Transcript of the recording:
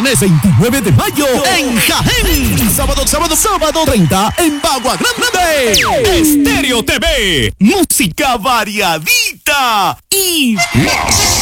Viernes 29 de mayo en Jaén. Sábado 30 en Bagua Grande. Estéreo TV. Música variadita y más.